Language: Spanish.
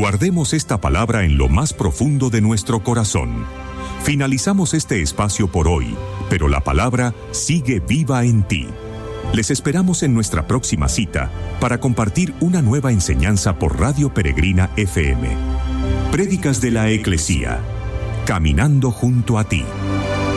Guardemos esta palabra en lo más profundo de nuestro corazón. Finalizamos este espacio por hoy, pero la palabra sigue viva en ti. Les esperamos en nuestra próxima cita para compartir una nueva enseñanza por Radio Peregrina FM. Prédicas de la Eclesía. Caminando junto a ti.